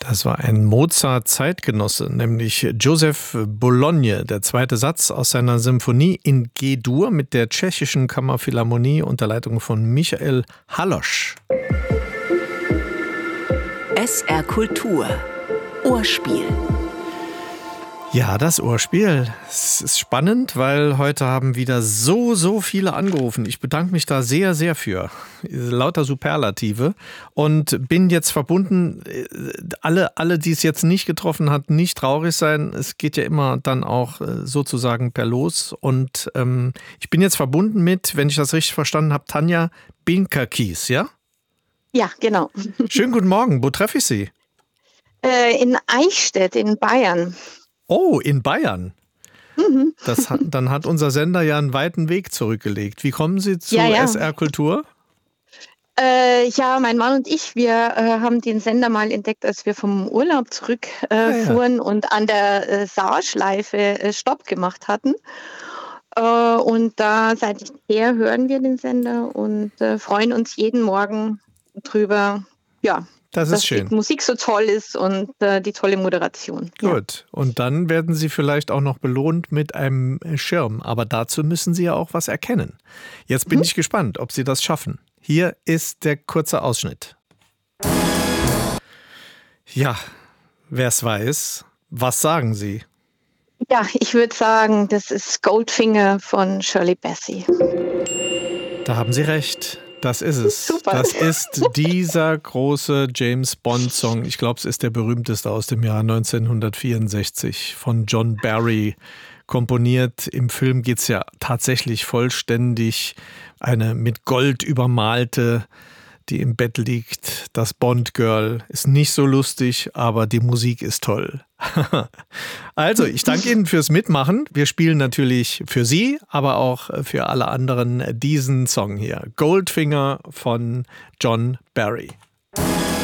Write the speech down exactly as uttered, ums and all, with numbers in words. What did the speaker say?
Das war ein Mozart-Zeitgenosse, nämlich Joseph Bologne, der zweite Satz aus seiner Symphonie in G-Dur mit der Tschechischen Kammerphilharmonie unter Leitung von Michael Halosch. S R Kultur. Ohrspiel. Ja, das Ohrspiel. Es ist spannend, weil heute haben wieder so, so viele angerufen. Ich bedanke mich da sehr, sehr für. Lauter Superlative. Und bin jetzt verbunden, alle, alle, die es jetzt nicht getroffen hat, nicht traurig sein. Es geht ja immer dann auch sozusagen per Los. Und ähm, ich bin jetzt verbunden mit, wenn ich das richtig verstanden habe, Tanja Binkerkies, ja? Ja, genau. Schönen guten Morgen. Wo treffe ich Sie? Äh, in Eichstätt in Bayern. Oh, in Bayern. Mhm. Das hat, dann hat unser Sender ja einen weiten Weg zurückgelegt. Wie kommen Sie zu ja, ja. S R Kultur? Äh, ja, mein Mann und ich, wir äh, haben den Sender mal entdeckt, als wir vom Urlaub zurückfuhren äh, ah, ja. und an der äh, Saarschleife äh, Stopp gemacht hatten. Äh, und da seither hören wir den Sender und äh, freuen uns jeden Morgen drüber, ja, Das ist dass schön. die Musik so toll ist und äh, die tolle Moderation. Gut, ja. Und dann werden Sie vielleicht auch noch belohnt mit einem Schirm. Aber dazu müssen Sie ja auch was erkennen. Jetzt bin mhm. ich gespannt, ob Sie das schaffen. Hier ist der kurze Ausschnitt. Ja, wer es weiß, was sagen Sie? Ja, ich würde sagen, das ist Goldfinger von Shirley Bassey. Da haben Sie recht. Das ist es. Super. Das ist dieser große James-Bond-Song. Ich glaube, es ist der berühmteste aus dem Jahr neunzehnhundertvierundsechzig von John Barry komponiert. Im Film geht es ja tatsächlich vollständig eine mit Gold übermalte, die im Bett liegt. Das Bond-Girl ist nicht so lustig, aber die Musik ist toll. Also, ich danke Ihnen fürs Mitmachen. Wir spielen natürlich für Sie, aber auch für alle anderen diesen Song hier. Goldfinger von John Barry.